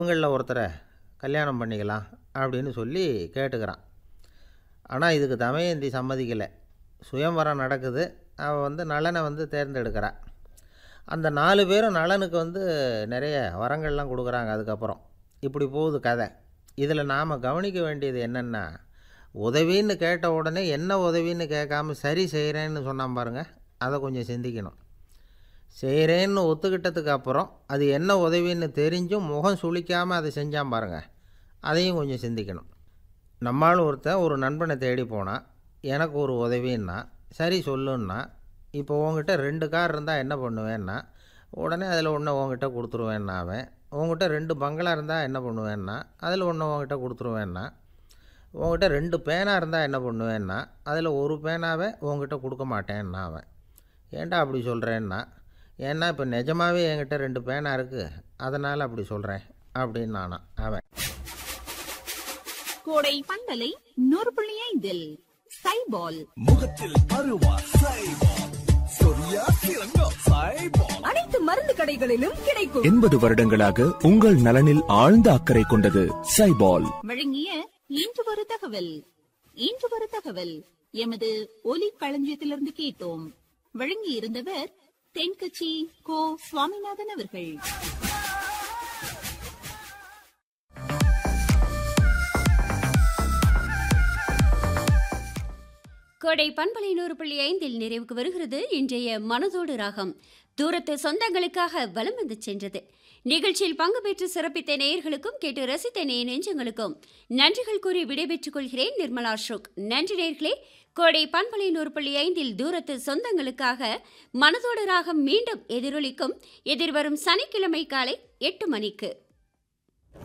இவங்களில் ஒருத்தரை கல்யாணம் பண்ணிக்கலாம் அப்படின்னு சொல்லி கேட்டுக்கிறான். ஆனால் இதுக்கு தமயந்தி சம்மதிக்கலை. சுயம்வரம் நடக்குது. அவள் நளனை தேர்ந்தெடுக்கிறா. அந்த 4 பேரும் நளனுக்கு நிறைய வரங்கள்லாம் கொடுக்குறாங்க. அதுக்கப்புறம் இப்படி போகுது கதை. இதில் நாம் கவனிக்க வேண்டியது என்னென்னா, உதவின்னு கேட்ட உடனே என்ன உதவின்னு கேட்காம சரி செய்கிறேன்னு சொன்னான் பாருங்கள், அதை கொஞ்சம் சிந்திக்கணும். செய்கிறேன்னு ஒத்துக்கிட்டதுக்கு அப்புறம் அது என்ன உதவின்னு தெரிஞ்சும் முகம் சுளிக்காமல் அதை செஞ்சான் பாருங்கள், அதையும் கொஞ்சம் சிந்திக்கணும். நம்மால் ஒருத்தன் ஒரு நண்பனை தேடி போனான். எனக்கு ஒரு உதவின்னா சரி சொல்லுன்னா, இப்போ உங்ககிட்ட 2 கார் இருந்தால் என்ன பண்ணுவேன்னா, உடனே அதில் ஒன்று உங்ககிட்ட கொடுத்துருவேன்னா, அவன் உங்ககிட்ட 2 பங்களா இருந்தால் என்ன பண்ணுவேன்னா, அதில் ஒன்று உங்ககிட்ட கொடுத்துருவேன்னா, உங்ககிட்ட 2 பேனா இருந்தால் என்ன பண்ணுவேன்னா, அதில் ஒரு பேனாவை உங்ககிட்ட கொடுக்க மாட்டேன்னா அவன். ஏன்டா அப்படி சொல்கிறேன்னா, ஏன்னா இப்போ நிஜமாகவே என்கிட்ட 2 பேனா இருக்குது, அதனால் அப்படி சொல்கிறேன் அப்படின்னு நானான் அவன். கோடை பந்தலை 100.5 சைபால் முகத்தில் அருவா சைபால், சொரியா சிறங்கா சைபால். அனைத்து மருந்து கடைகளிலும் கிடைக்கும். 80 வருடங்களாக உங்கள் நலனில் ஆழ்ந்த அக்கறை கொண்டது சைபால். வழங்கிய இன்று ஒரு தகவல். இன்று ஒரு தகவல் எமது ஒலி களஞ்சியத்திலிருந்து கேட்டோம். வழங்கி இருந்தவர் தென்கட்சி கோ சுவாமிநாதன் அவர்கள். கோடை பண்பலை 100.5 நிறைவுக்கு வருகிறது இன்றைய மனதோடு ராகம். தூரத்து சொந்தங்களுக்காக வலம் வந்து சென்றது. நிகழ்ச்சியில் பங்கு பெற்று சிறப்பித்த நேயர்களுக்கும் கேட்டு ரசித்த நெஞ்சங்களுக்கும் நன்றிகள் கூறி விடைபெற்றுக் கொள்கிறேன் நிர்மலா அசோக். நன்றி நேயர்களே. கோடை பண்பலை 100.5 தூரத்து சொந்தங்களுக்காக மனதோடு ராகம் மீண்டும் எதிரொலிக்கும். எதிர்வரும் சனிக்கிழமை காலை 8 மணிக்கு.